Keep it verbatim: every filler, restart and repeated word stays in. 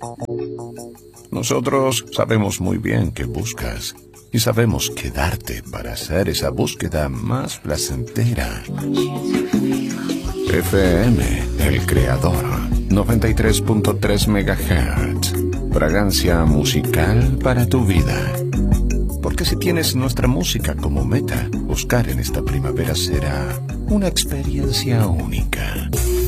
Nosotros sabemos muy bien qué buscas y sabemos qué darte para hacer esa búsqueda más placentera. F M, El Creador, noventa y tres punto tres megahertz. Fragancia musical para tu vida. Porque si tienes nuestra música como meta, buscar en esta primavera será una experiencia única.